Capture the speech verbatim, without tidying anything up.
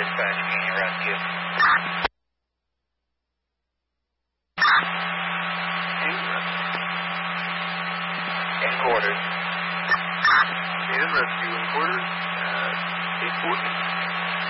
Dispatch, can you rescue? In quarters. And rescue in quarters. Uh, eight forty.